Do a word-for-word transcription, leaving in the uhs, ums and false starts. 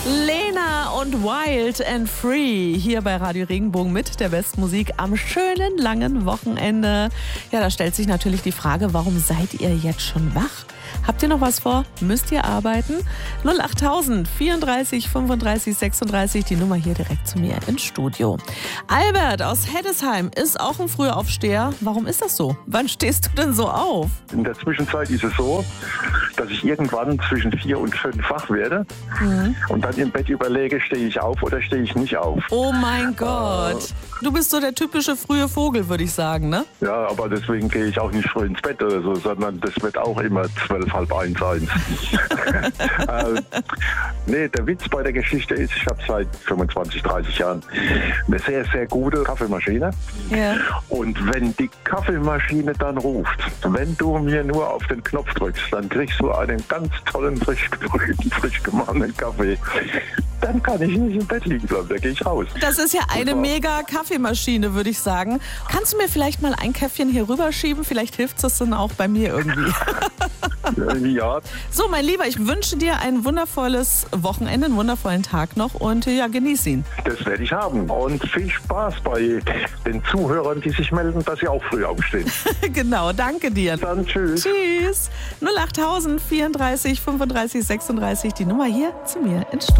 Lena und Wild and Free hier bei Radio Regenbogen mit der besten Musik am schönen langen Wochenende. Ja, da stellt sich natürlich die Frage, warum seid ihr jetzt schon wach? Habt ihr noch was vor? Müsst ihr arbeiten? null achttausend vierunddreißig fünfunddreißig sechsunddreißig, die Nummer hier direkt zu mir ins Studio. Albert aus Heddesheim ist auch ein Frühaufsteher. Warum ist das so? Wann stehst du denn so auf? In der Zwischenzeit ist es so, dass ich irgendwann zwischen vier und fünf wach werde mhm. und dann im Bett überlege, stehe ich auf oder stehe ich nicht auf. Oh mein Gott. Äh, du bist so der typische frühe Vogel, würde ich sagen, ne? Ja, aber deswegen gehe ich auch nicht früh ins Bett oder so, sondern das wird auch immer zwölf, halb eins, eins. äh, nee, der Witz bei der Geschichte ist, ich habe seit fünfundzwanzig, dreißig Jahren eine sehr, sehr gute Kaffeemaschine. Ja. Und wenn die Kaffeemaschine dann ruft, wenn du mir nur auf den Knopf drückst, dann kriegst du einen ganz tollen, frisch gebrühten, frisch gemahlenen Kaffee. Dann kann ich nicht im Bett liegen bleiben, da gehe ich raus. Das ist ja eine mega Kaffeemaschine, würde ich sagen. Kannst du mir vielleicht mal ein Käffchen hier rüberschieben? Vielleicht hilft es dann auch bei mir irgendwie. Ja. So, mein Lieber, ich wünsche dir ein wundervolles Wochenende, einen wundervollen Tag noch und ja, genieß ihn. Das werde ich haben und viel Spaß bei den Zuhörern, die sich melden, dass sie auch früh aufstehen. Genau, danke dir. Dann tschüss. Tschüss. null achttausend vierunddreißig fünfunddreißig sechsunddreißig, die Nummer hier zu mir ins Studio.